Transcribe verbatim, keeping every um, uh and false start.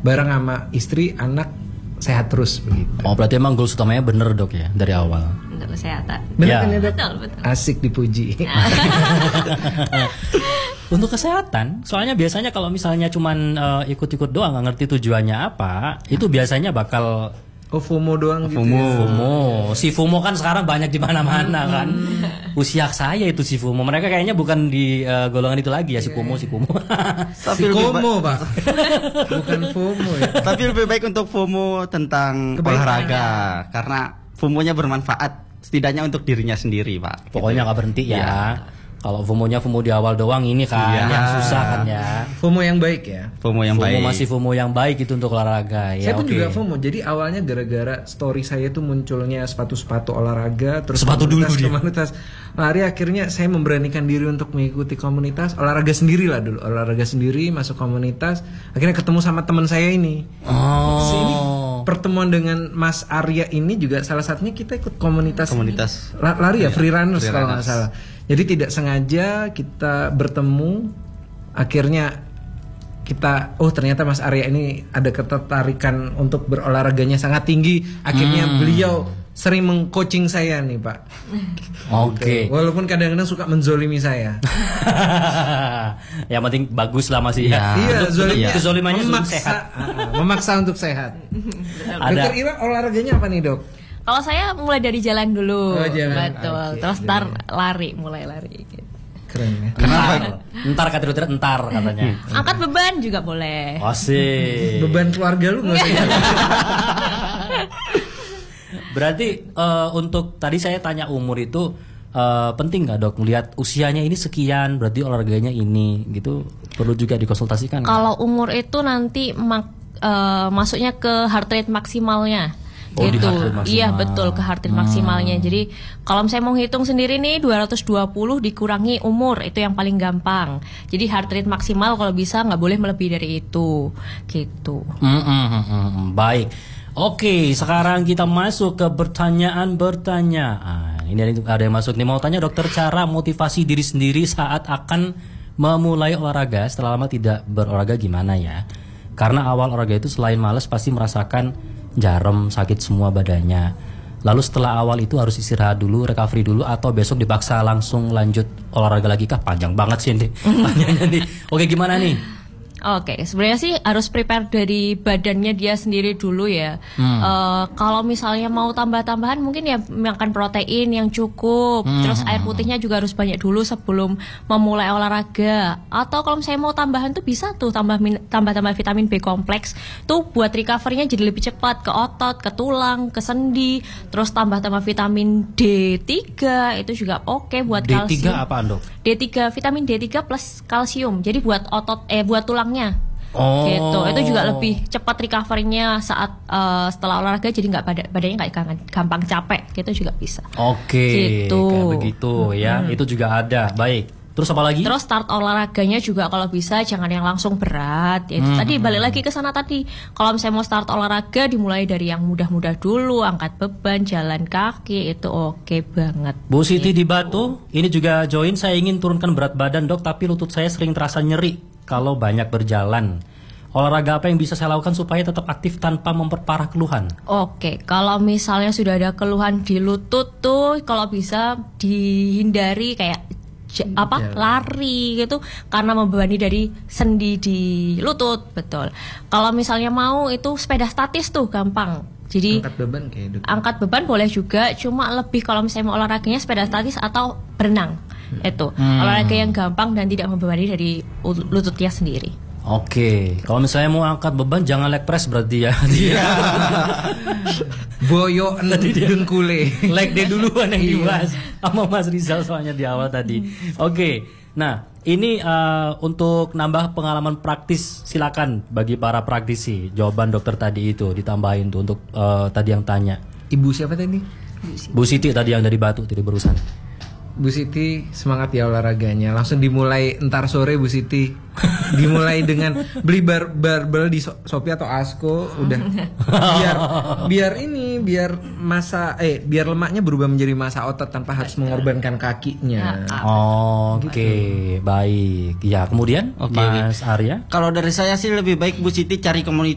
bareng sama istri, anak sehat terus begitu. Oh, berarti emang goals utamanya bener dok ya dari awal. Untuk kesehatan. Bener Ya. kan ya dok? Betul, betul. Asik dipuji. Untuk kesehatan, soalnya biasanya kalau misalnya cuman eh, ikut-ikut doang nggak ngerti tujuannya apa, itu biasanya bakal Oh FOMO doang gitu. FOMO. ya? FOMO. Si FOMO kan sekarang banyak di mana-mana kan. Usia saya itu si FOMO. Mereka kayaknya bukan di eh, golongan itu lagi ya si FOMO si FOMO. Si Komo pak, bukan FOMO ya. Tapi lebih baik untuk FOMO tentang Kebaikan. olahraga karena FOMO-nya bermanfaat setidaknya untuk dirinya sendiri, Pak. Pokoknya nggak berhenti ya. Iya. Kalau FOMO-nya FOMO di awal doang ini kan Iya. yang susah kan ya. FOMO yang baik ya. FOMO yang FOMO baik. masih FOMO yang baik itu untuk olahraga ya. Saya pun oke. juga FOMO. Jadi awalnya gara-gara story saya tuh munculnya sepatu-sepatu olahraga, terus Sepatu dulu komunitas, dia. komunitas lari. Akhirnya saya memberanikan diri untuk mengikuti komunitas olahraga sendiri lah dulu, olahraga sendiri masuk komunitas. Akhirnya ketemu sama teman saya ini. Oh. Sini pertemuan dengan Mas Arya ini juga salah satunya kita ikut komunitas Komunitas. la- lari ya, free runners free kalau nggak runners. salah. Jadi tidak sengaja kita bertemu, akhirnya kita oh ternyata Mas Arya ini ada ketertarikan untuk berolahraganya sangat tinggi. Akhirnya beliau sering mengcoaching saya nih Pak. Oke. Walaupun kadang-kadang suka menzolimi saya. Yang penting bagus lah masih Iya. ya. Iya, Untuk- zolimnya untuk kezolimannya zolim memaksa, sehat. ah, ah, memaksa untuk sehat. Ada. Dokter Ira olahraganya apa nih dok? Kalau saya mulai dari jalan dulu. Oh, jalan. Betul. Oke, Terus ntar lari, mulai lari gitu. Keren ya. Entar, entar kata dokter entar katanya. Angkat beban juga boleh. Asik. Beban keluarga lu nggak usah. Berarti eh, untuk tadi saya tanya umur itu eh, penting nggak dok melihat usianya ini sekian berarti olahraganya ini gitu perlu juga dikonsultasikan. Kalau umur itu nanti mak- eh, masuknya ke heart rate maksimalnya. Oh, di gitu. heart rate maksimal. Iya betul ke heart rate Hmm. maksimalnya. Jadi kalau saya mau hitung sendiri nih dua ratus dua puluh dikurangi umur itu yang paling gampang. Jadi heart rate maksimal kalau bisa nggak boleh melebihi dari itu. Gitu. Mm, mm, mm, mm. Baik. Oke, sekarang kita masuk ke pertanyaan-pertanyaan. Ini ada, ada yang masuk nih mau tanya dokter cara motivasi diri sendiri saat akan memulai olahraga setelah lama tidak berolahraga gimana ya? Karena awal olahraga itu selain males pasti merasakan jarem, sakit semua badannya. Lalu setelah awal itu harus istirahat dulu, recovery dulu atau besok dipaksa langsung lanjut olahraga lagi kah? Panjang banget sih ini. Tanyanya nih. Oke, gimana nih? Oke, sebenarnya sih harus prepare dari badannya dia sendiri dulu ya. Eh, kalau misalnya mau tambah-tambahan mungkin ya makan protein yang cukup. Terus air putihnya juga harus banyak dulu sebelum memulai olahraga. Atau kalau misalnya mau tambahan tuh bisa tuh tambah min- tambah-tambah vitamin B kompleks. Tuh buat recovery-nya jadi lebih cepat ke otot, ke tulang, ke sendi. Terus tambah-tambah vitamin D tiga itu juga oke buat D kalsium. tiga apaan dok? D tiga vitamin D tiga plus kalsium. Jadi buat otot eh buat tulangnya. Oh. Gitu. Itu juga lebih cepat recovery-nya saat eh, setelah olahraga jadi nggak bada- badannya nggak gampang, gampang capek. Gitu juga bisa. Oke, Gitu. kayak begitu ya. Itu juga ada. Baik. Terus apa lagi? Terus start olahraganya juga kalau bisa jangan yang langsung berat. Ya, itu Hmm. tadi balik lagi ke sana tadi. Kalau misalnya mau start olahraga dimulai dari yang mudah-mudah dulu, angkat beban, jalan kaki itu oke banget. Bu Siti di Batu, ini juga join. Saya ingin turunkan berat badan dok, tapi lutut saya sering terasa nyeri kalau banyak berjalan. Olahraga apa yang bisa saya lakukan supaya tetap aktif tanpa memperparah keluhan? Oke, kalau misalnya sudah ada keluhan di lutut tuh, kalau bisa dihindari kayak j- apa lari gitu, karena membebani dari sendi di lutut, betul. Kalau misalnya mau itu sepeda statis tuh gampang. Jadi Angkat beban kayak dok. angkat beban boleh juga, cuma lebih kalau misalnya mau olahraganya sepeda statis atau berenang. Itu olahraga yang gampang dan tidak membebani dari u- lututnya sendiri. Oke, kalau misalnya mau angkat beban jangan leg press berarti ya. Boyo dengkule. Leg day duluan yang dibahas sama Mas Rizal soalnya di awal tadi. Oke, nah ini eh, untuk nambah pengalaman praktis silakan bagi para praktisi. Jawaban dokter tadi itu ditambahin tuh untuk eh, tadi yang tanya. Ibu siapa tadi? Bu Siti tadi yang dari Batu tadi barusan. Bu Siti semangat ya olahraganya. Langsung dimulai entar sore Bu Siti. Dimulai dengan beli bar barbel di So- Shopee atau Asko udah. Biar biar ini biar masa eh biar lemaknya berubah menjadi massa otot tanpa harus mengorbankan kakinya. Oke, baik. Ya, kemudian Oke, Mas Arya. Kalau dari saya sih lebih baik Bu Siti cari komunitas